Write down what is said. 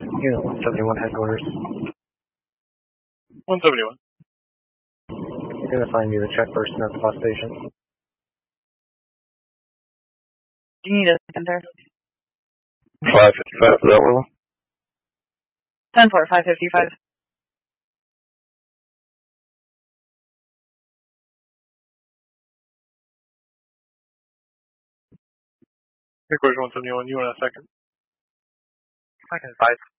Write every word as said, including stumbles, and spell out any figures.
Unit one seventy-one headquarters. one seventy-one. You're going to find me the check person at the bus station. Do you need a center? five fifty-five for that one. ten four, five fifty-five. Headquarters one seventy-one, you want a second? I can advise.